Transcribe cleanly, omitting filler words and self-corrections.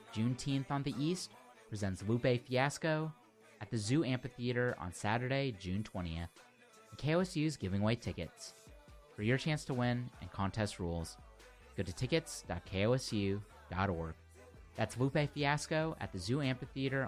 Juneteenth on the East presents Lupe Fiasco at the Zoo Amphitheater on Saturday, June 20th. And KOSU is giving away tickets. For your chance to win and contest rules, go to tickets.kosu.org. That's Lupe Fiasco at the Zoo Amphitheater